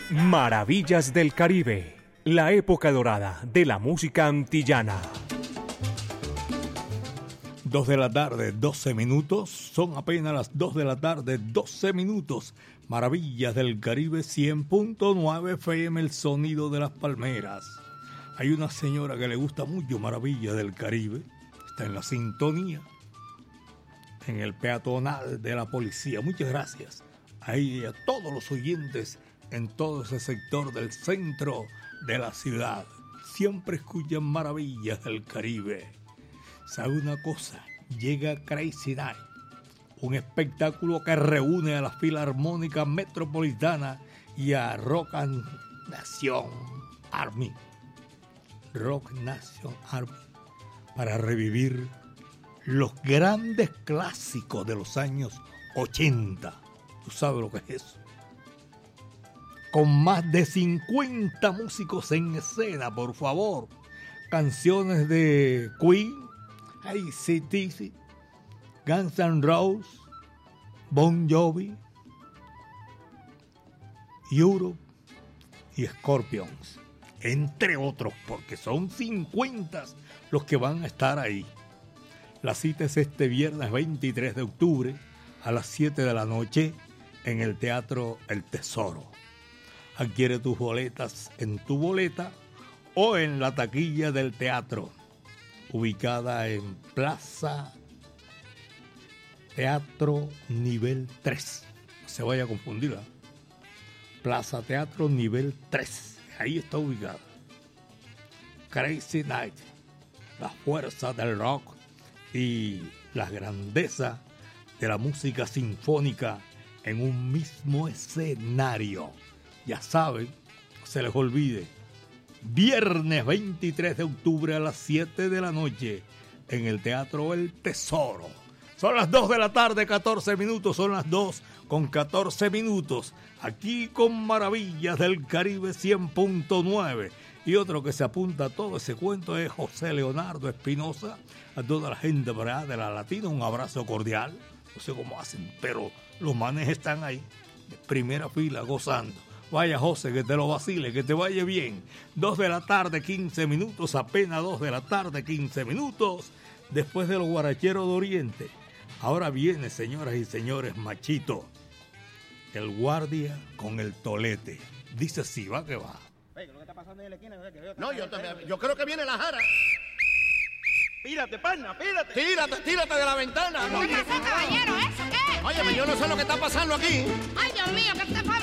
Maravillas del Caribe, la época dorada de la música antillana. 2 de la tarde, 12 minutos. Son apenas las 2 de la tarde, 12 minutos. Maravillas del Caribe, 100.9 FM, el sonido de las palmeras. Hay una señora que le gusta mucho Maravillas del Caribe. Está en la sintonía, en el peatonal de la policía. Muchas gracias ahí a todos los oyentes en todo ese sector del centro de la ciudad. Siempre escuchan Maravillas del Caribe. ¿Sabe una cosa? Llega Crazy Night, un espectáculo que reúne a la Filarmónica Metropolitana y a Rock Nation Army. Rock Nation Army, para revivir los grandes clásicos de los años 80. ¿Tú sabes lo que es eso? Con más de 50 músicos en escena, por favor. Canciones de Queen, AC/DC, Guns N' Roses, Bon Jovi, Europe y Scorpions, entre otros, porque son 50 los que van a estar ahí. La cita es este viernes 23 de octubre a las 7 de la noche en el Teatro El Tesoro. Adquiere tus boletas en tu boleta o en la taquilla del teatro, ubicada en Plaza Teatro Nivel 3. No se vaya a confundir, ¿eh? Plaza Teatro Nivel 3. Ahí está ubicada. Crazy Night, la fuerza del rock y la grandeza de la música sinfónica en un mismo escenario. Ya saben, no se les olvide, viernes 23 de octubre a las 7 de la noche en el Teatro El Tesoro. Son las 2 de la tarde, 14 minutos, son las 2 con 14 minutos, aquí con Maravillas del Caribe 100.9. Y otro que se apunta a todo ese cuento es José Leonardo Espinosa. A toda la gente por allá de la Latina, un abrazo cordial. No sé cómo hacen, pero los manes están ahí, de primera fila, gozando. Vaya, José, que te lo vacile, que te vaya bien. 2 de la tarde, 15 minutos, apenas 2 de la tarde, 15 minutos, después de los guaracheros de Oriente. Ahora viene, señoras y señores, Machito, el guardia con el tolete. Dice así, va que va. Oye, ¿qué es lo que está pasando en la esquina? No, yo creo que viene la jara. Pírate, pana, pírate. Tírate de la ventana. ¿Qué pasó, caballero? ¿Eso qué? Óyeme, yo no sé lo que está pasando aquí. Ay, Dios mío, ¿qué te pasa?